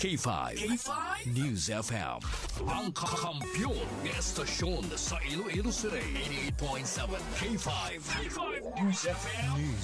K5. News FM. Ang kakampiyon ng estasyon sa Iloilo City. 88.7 K5. News FM.